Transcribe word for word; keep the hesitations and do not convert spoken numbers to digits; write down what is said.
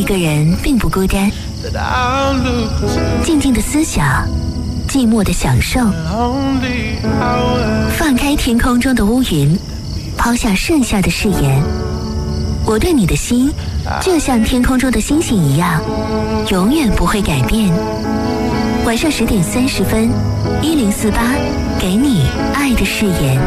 个人并不孤单，静静的思想，寂寞的享受，放开天空中的乌云，抛下剩下的誓言。我对你的心，就像天空中的星星一样，永远不会改变。晚上十点三十分，一零四八，给你爱的誓言。